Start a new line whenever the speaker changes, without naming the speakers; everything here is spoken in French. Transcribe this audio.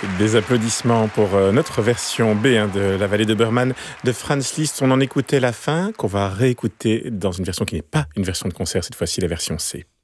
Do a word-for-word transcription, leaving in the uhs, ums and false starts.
Des applaudissements pour euh, notre version B hein, de La Vallée de Burman de Franz Liszt. On en écoutait la fin, qu'on va réécouter dans une version qui n'est pas une version de concert, cette fois-ci la version C.